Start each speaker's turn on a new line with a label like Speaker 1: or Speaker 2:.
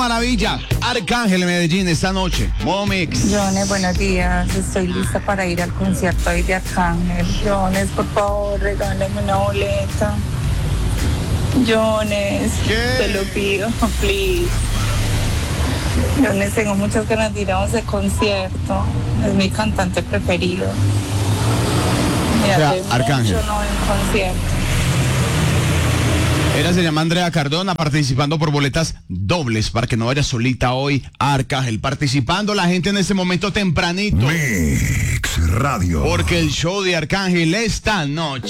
Speaker 1: Maravilla, Arcángel Medellín esta noche. Momix.
Speaker 2: Jones, buenos días. Estoy lista para ir al concierto hoy de Arcángel. Jones, por favor, regálame una boleta. Jones, te lo pido, please. Jones, tengo muchas ganas de ir a ese concierto. Es mi cantante preferido. Mira,
Speaker 1: O sea, Arcángel.
Speaker 2: mucho no voy a un concierto.
Speaker 1: Ella se llama Andrea Cardona, participando por boletas dobles para que no vaya solita hoy a Arcángel. Participando la gente en este momento tempranito.
Speaker 3: Mix Radio.
Speaker 1: Porque el show de Arcángel esta noche